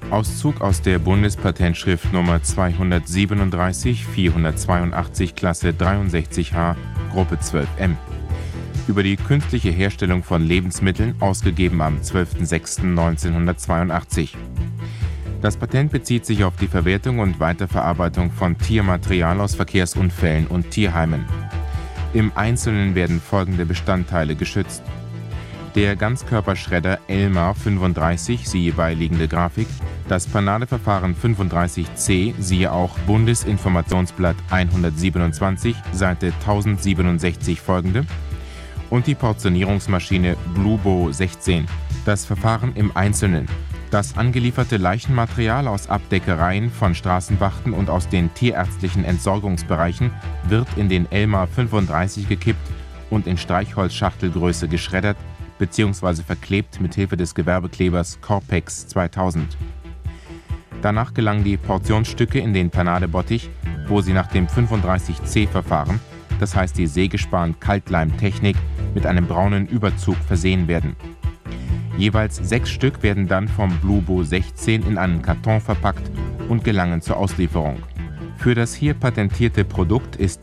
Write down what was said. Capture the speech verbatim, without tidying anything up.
Auszug aus der Bundespatentschrift Nummer zweihundertsiebenunddreißig vierhundertzweiundachtzig Klasse dreiundsechzig H Gruppe zwölf M über die künstliche Herstellung von Lebensmitteln, ausgegeben am zwölften sechsten neunzehnhundertzweiundachtzig. Das Patent bezieht sich auf die Verwertung und Weiterverarbeitung von Tiermaterial aus Verkehrsunfällen und Tierheimen. Im Einzelnen werden folgende Bestandteile geschützt: der Ganzkörperschredder Elmar fünfunddreißig, siehe beiliegende Grafik, das Panade-Verfahren fünfunddreißig C, siehe auch Bundesinformationsblatt hundertsiebenundzwanzig, Seite tausendsiebenundsechzig folgende, und die Portionierungsmaschine Blubo sechzehn. Das Verfahren im Einzelnen: das angelieferte Leichenmaterial aus Abdeckereien von Straßenwachten und aus den tierärztlichen Entsorgungsbereichen wird in den Elmar fünfunddreißig gekippt und in Streichholzschachtelgröße geschreddert bzw. verklebt mit Hilfe des Gewerbeklebers Corpex zweitausend. Danach gelangen die Portionsstücke in den Panadebottich, wo sie nach dem fünfunddreißig C-Verfahren, das heißt die Sägespan-Kaltleimtechnik, mit einem braunen Überzug versehen werden. Jeweils sechs Stück werden dann vom Blubo sechzehn in einen Karton verpackt und gelangen zur Auslieferung. Für das hier patentierte Produkt ist